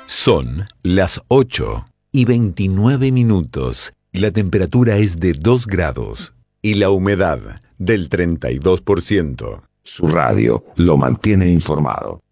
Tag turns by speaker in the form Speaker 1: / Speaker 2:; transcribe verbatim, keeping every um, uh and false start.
Speaker 1: Son las ocho y veintinueve minutos. La temperatura es de dos grados y la humedad del treinta y dos por ciento.
Speaker 2: Su radio lo mantiene informado.